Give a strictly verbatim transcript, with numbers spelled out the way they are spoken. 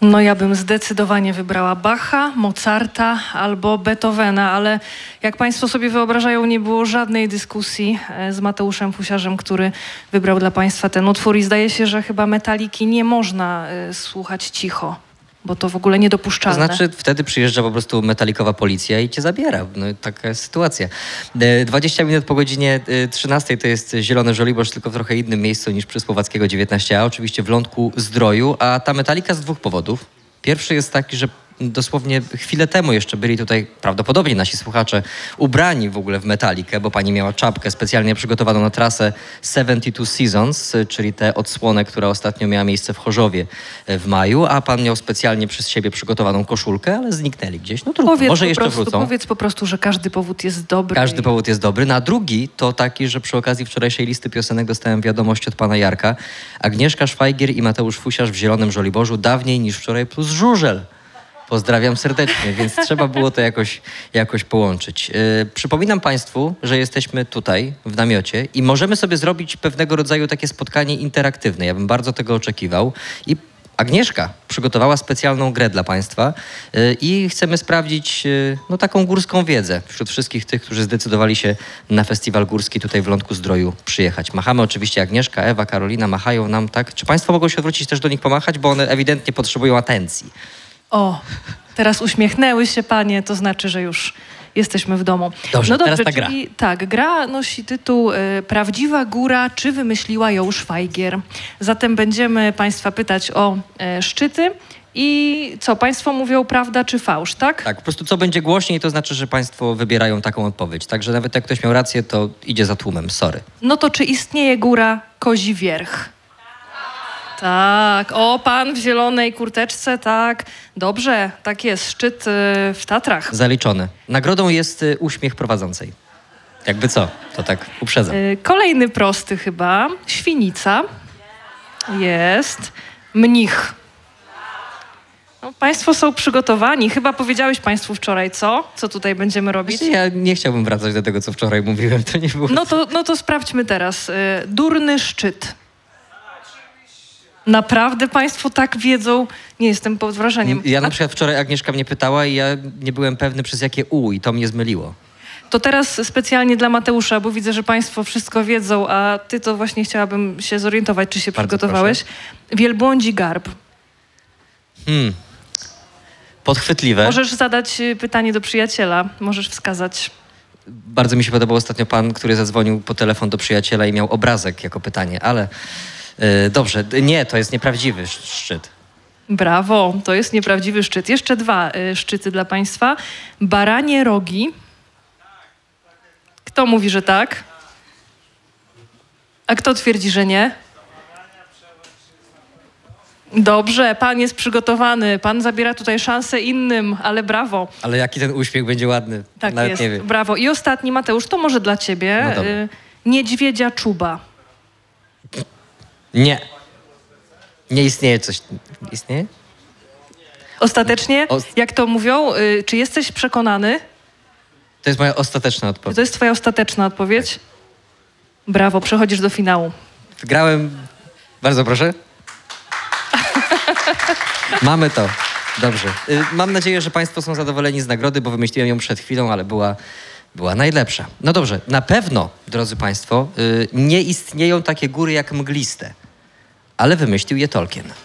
No ja bym zdecydowanie wybrała Bacha, Mozarta albo Beethovena, ale jak państwo sobie wyobrażają, nie było żadnej dyskusji z Mateuszem Fusiarzem, który wybrał dla państwa ten utwór i zdaje się, że chyba Metaliki nie można y, słuchać cicho, bo to w ogóle niedopuszczalne. To znaczy wtedy przyjeżdża po prostu metalikowa policja i cię zabiera. No taka jest sytuacja. E, dwadzieścia minut po godzinie trzynastej to jest Zielony Żoliborz, tylko w trochę innym miejscu niż przy Słowackiego dziewiętnaście a, oczywiście w Lądku Zdroju, a ta metalika z dwóch powodów. Pierwszy jest taki, że dosłownie chwilę temu jeszcze byli tutaj prawdopodobnie nasi słuchacze ubrani w ogóle w metalikę, bo pani miała czapkę specjalnie przygotowaną na trasę siedemdziesiąt dwa Seasons, czyli tę odsłonę, która ostatnio miała miejsce w Chorzowie w maju, a pan miał specjalnie przez siebie przygotowaną koszulkę, ale zniknęli gdzieś. No trudno, powiedz może po jeszcze prostu, wrócą. Powiedz po prostu, że każdy powód jest dobry. Każdy powód jest dobry. Na drugi to taki, że przy okazji wczorajszej listy piosenek dostałem wiadomość od pana Jarka. Agnieszka Szwajgier i Mateusz Fusiarz w Zielonym Żoliborzu dawniej niż wczoraj plus żużel. Pozdrawiam serdecznie, więc trzeba było to jakoś, jakoś połączyć. Yy, przypominam państwu, że jesteśmy tutaj w namiocie i możemy sobie zrobić pewnego rodzaju takie spotkanie interaktywne. Ja bym bardzo tego oczekiwał. I Agnieszka przygotowała specjalną grę dla państwa yy, i chcemy sprawdzić yy, no, taką górską wiedzę wśród wszystkich tych, którzy zdecydowali się na festiwal górski tutaj w Lądku Zdroju przyjechać. Machamy oczywiście, Agnieszka, Ewa, Karolina machają nam, tak? Czy państwo mogą się odwrócić też do nich pomachać, bo one ewidentnie potrzebują atencji. O, teraz uśmiechnęły się panie, to znaczy, że już jesteśmy w domu. Dobrze, no dobrze, teraz ta gra. czyli tak, gra nosi tytuł y, Prawdziwa góra, czy wymyśliła ją Szwajgier? Zatem będziemy państwa pytać o y, szczyty i co, państwo mówią prawda czy fałsz, tak? Tak, po prostu co będzie głośniej, to znaczy, że państwo wybierają taką odpowiedź. Także nawet jak ktoś miał rację, to idzie za tłumem, sorry. No to czy istnieje góra Kozi Wierch? Tak, o, pan w zielonej kurteczce, tak. Dobrze, tak jest, szczyt y, w Tatrach. Zaliczone. Nagrodą jest y, uśmiech prowadzącej. Jakby co, to tak uprzedzam. Y, kolejny prosty chyba, Świnica. Jest. Mnich. No, państwo są przygotowani. Chyba powiedziałeś państwu wczoraj, co? Co tutaj będziemy robić? Ja nie chciałbym wracać do tego, co wczoraj mówiłem. To nie było... No to, no to sprawdźmy teraz. Y, durny szczyt. Naprawdę państwo tak wiedzą? Nie jestem pod wrażeniem. Ja na przykład wczoraj Agnieszka mnie pytała i ja nie byłem pewny przez jakie U i to mnie zmyliło. To teraz specjalnie dla Mateusza, bo widzę, że państwo wszystko wiedzą, a ty to właśnie chciałabym się zorientować, czy się Bardzo przygotowałeś. proszę. Wielbłądzi garb. Hmm. Podchwytliwe. Możesz zadać y, pytanie do przyjaciela, możesz wskazać. Bardzo mi się podobał ostatnio pan, który zadzwonił po telefon do przyjaciela i miał obrazek jako pytanie, ale yy, dobrze, nie, to jest nieprawdziwy sz- szczyt. Brawo, to jest nieprawdziwy szczyt. Jeszcze dwa y, szczyty dla państwa. Baranie rogi. Kto mówi, że tak? A kto twierdzi, że nie? Dobrze, pan jest przygotowany. Pan zabiera tutaj szansę innym, ale brawo. Ale jaki ten uśmiech będzie ładny, Tak nawet jest, nie wiem. brawo. I ostatni, Mateusz, to może dla ciebie. No dobra. y, Niedźwiedzia czuba. Nie. Nie istnieje coś. Istnieje? Ostatecznie, O- jak to mówią, y, czy jesteś przekonany? To jest moja ostateczna odpowiedź. To jest twoja ostateczna odpowiedź? Brawo, przechodzisz do finału. Wygrałem. Bardzo proszę. Mamy to. Dobrze. Y, Mam nadzieję, że państwo są zadowoleni z nagrody, bo wymyśliłem ją przed chwilą, ale była, była najlepsza. No dobrze, na pewno, drodzy państwo, y, nie istnieją takie góry jak mgliste, ale wymyślił je Tolkien.